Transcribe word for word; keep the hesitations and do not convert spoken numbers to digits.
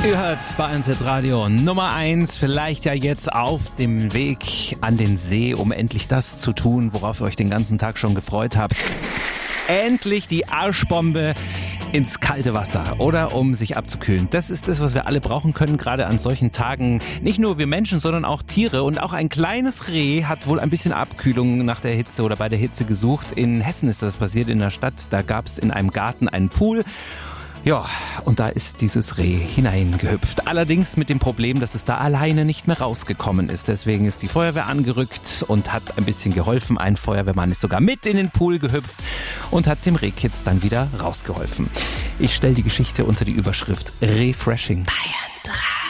Ihr hört's bei eins Radio Nummer eins, vielleicht ja jetzt auf dem Weg an den See, um endlich das zu tun, worauf ihr euch den ganzen Tag schon gefreut habt. Endlich die Arschbombe ins kalte Wasser oder um sich abzukühlen. Das ist das, was wir alle brauchen können, gerade an solchen Tagen. Nicht nur wir Menschen, sondern auch Tiere. Und auch ein kleines Reh hat wohl ein bisschen Abkühlung nach der Hitze oder bei der Hitze gesucht. In Hessen ist das passiert, in der Stadt. Da gab es in einem Garten einen Pool. Ja, und da ist dieses Reh hineingehüpft. Allerdings mit dem Problem, dass es da alleine nicht mehr rausgekommen ist. Deswegen ist die Feuerwehr angerückt und hat ein bisschen geholfen. Ein Feuerwehrmann ist sogar mit in den Pool gehüpft und hat dem Rehkitz dann wieder rausgeholfen. Ich stelle die Geschichte unter die Überschrift Refreshing. Bayern drei.